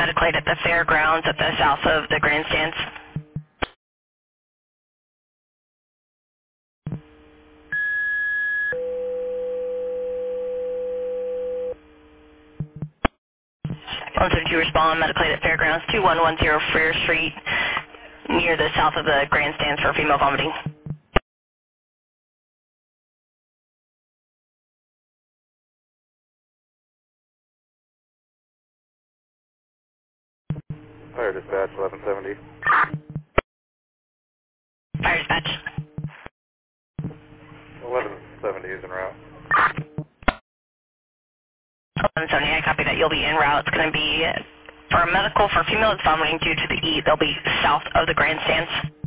medical aid at the fairgrounds at the south of the grandstands. Also, to respond, medical aid at fairgrounds, 2110 Freer Street, near the south of the grandstands for female vomiting. Fire dispatch, 1170. Fire dispatch. 1170 is en route. 1170, I copy that. You'll be en route. It's going to be for a medical for female that's vomiting due to the E. They'll be south of the grandstands.